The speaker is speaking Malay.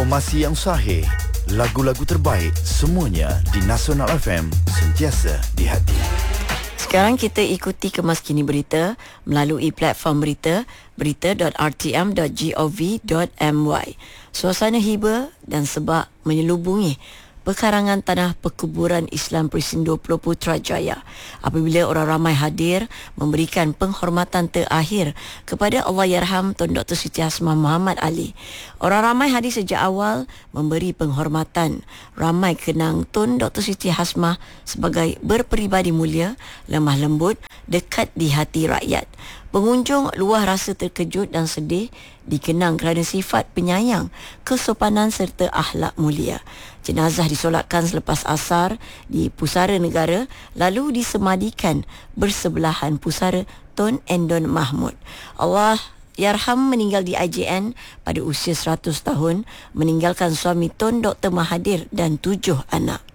Informasi yang sahih, lagu-lagu terbaik, semuanya di Nasional FM, sentiasa di hati. Sekarang kita ikuti Kemas Kini Berita melalui platform berita berita.rtm.gov.my. Suasana hibah dan sebab menyelubungi pekarangan tanah perkuburan Islam Presin 20 Putrajaya apabila orang ramai hadir memberikan penghormatan terakhir kepada Allahyarham Tun Dr. Siti Hasmah Muhammad Ali. Orang ramai hadir sejak awal memberi penghormatan. Ramai kenang Tun Dr. Siti Hasmah sebagai berperibadi mulia, lemah lembut, dekat di hati rakyat. Pengunjung luah rasa terkejut dan sedih dikenang kerana sifat penyayang, kesopanan serta akhlak mulia. Jenazah disolatkan selepas asar di Pusara Negara lalu disemadikan bersebelahan Pusara Tun Endon Mahmud. Allahyarham meninggal di IJN pada usia 100 tahun, meninggalkan suami Tun Dr. Mahathir dan 7 anak.